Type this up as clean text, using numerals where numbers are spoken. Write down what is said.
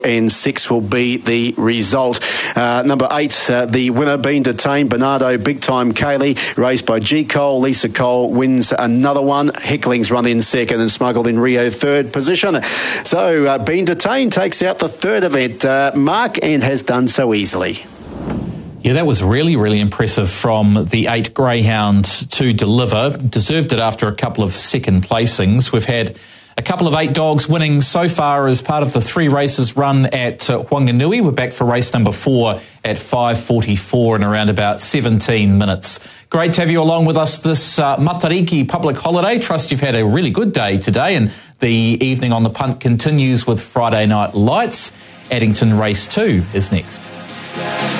and 6 will be the result. Number 8, the winner being detained, Bernardo Big Time Kaylee, raced by G. Cole. Lisa Cole wins another one. Heckling's run in second and Smuggled in Rio third position. So being detained takes out the third event, Mark, and has done so easily. Yeah, that was really, really impressive from the 8 Greyhound to deliver. Deserved it after a couple of second placings. We've had a couple of 8 dogs winning so far as part of the 3 races run at Whanganui. We're back for race number 4 at 5:44 in around about 17 minutes. Great to have you along with us this Matariki public holiday. Trust you've had a really good day today, and the evening on the punt continues with Friday Night Lights. Addington Race 2 is next.